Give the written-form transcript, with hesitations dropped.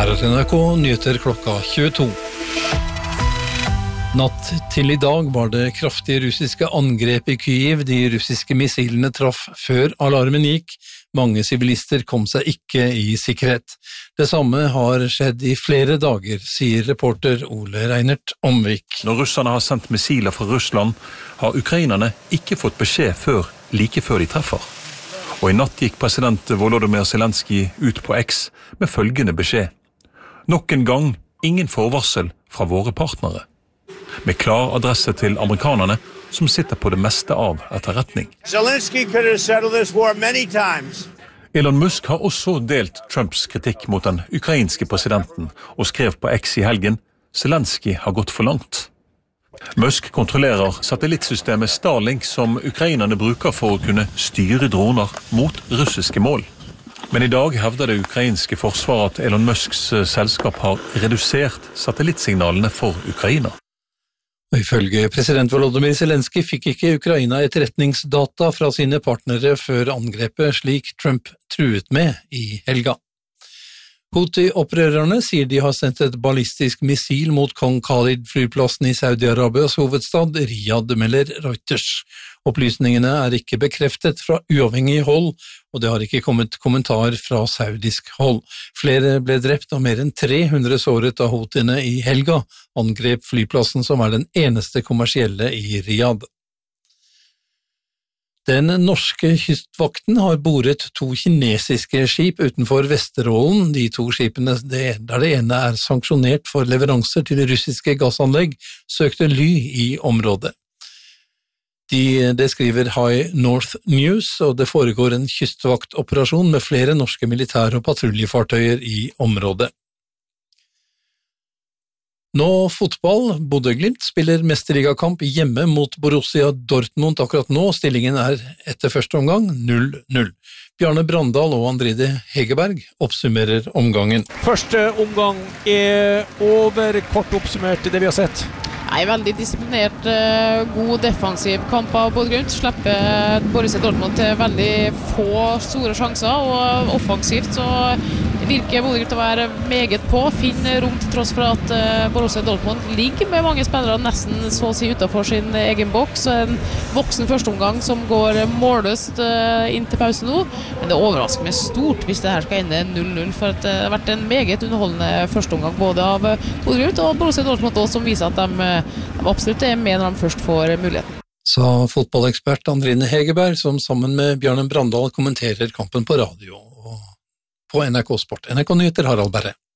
Her NRK nyheter klokka 22. Natt til i dag var det kraftige russiske angrep i Kyiv. De russiske missilene traff før alarmen gikk. Mange sivilister kom seg ikke i sikkerhet. Det samme har skjedd i flere dager, sier reporter Ole Reinert Omvik. Når russerne har sendt missiler fra Russland, har ukrainerne ikke fått beskjed like før de treffer. Og i natt gikk president Volodymyr Zelenskyj ut på X med følgende beskjed. Nok en gang ingen forvarsel fra våre partnere. Med klar adresse til amerikanerne som sitter på det meste av etterretning. Elon Musk har også delt Trumps kritikk mot den ukrainske presidenten og skrev på X i helgen Zelenskyj har gått for langt. Musk kontrollerer satellittsystemet Starlink som ukrainerne bruker for å kunne styre droner mot russiske mål. Men i dag hevder det ukrainske forsvaret at Elon Musks selskap har redusert satellittsignalene for Ukraina. Ifølge president Volodymyr Zelenskyj fikk ikke Ukraina etterretningsdata fra sine partnere før angrepet, slik Trump truet med i helga. Houthi-opprørerne sier de har sendt et ballistisk missil mot Kong Khalid-flyplassen i Saudi-Arabias hovedstad, Riyadh, melder Reuters. Opplysningene er ikke bekreftet fra uavhengig hold, og det har ikke kommet kommentar fra saudisk hold. Flere ble drept og mer enn 300 såret av Houthiene i helga, angrep flyplassen som er den eneste kommersielle i Riyadh. Den norske kystvakten har boret 2 kinesiske skip utenfor Vesterålen. De 2 skipene, der det ene er sanksjonert for leveranser til russiske gassanlegg, søkte ly i området. Det skriver High North News, og det foregår en kystvaktoperasjon med flere norske militære og patruljefartøyer i området. Nå fotball. Bodø/Glimt spiller mesterligakamp hjemme mot Borussia Dortmund akkurat nå. Stillingen er etter første omgang 0-0. Bjarne Brandal og Andride Hegerberg oppsummerer omgangen. Første omgang er over, kort oppsummert det vi har sett. Veldig disiplinert, god defensiv kamp av Bodø/Glimt. Slipper Borussia Dortmund til veldig få store sjanser, og offensivt så virker Bodø/Glimt å være meget på, finner rom til tross for at Borussia Dortmund ligger med mange spillere nesten så å si utenfor sin egen boks. En voksen førsteomgang som går målløst inn til pause nå, men det overrasker meg stort hvis det her skal ende 0-0, for det har vært en meget underholdende førsteomgang både av Bodø/Glimt og Borussia Dortmund også, som viser at de absolutt er med når de først får muligheten. Sa fotballekspert Andrine Hegerberg, som sammen med Bjarne Brandal kommenterer kampen på radio og på NRK Sport. NRK Nyheter, Harald Berre.